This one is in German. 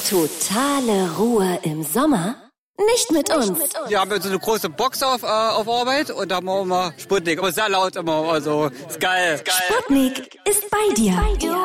Totale Ruhe im Sommer? Nicht mit uns. Wir haben so eine große Box auf Arbeit und da haben wir immer Sputnik. Aber sehr laut immer, also ist geil. Sputnik ist bei dir.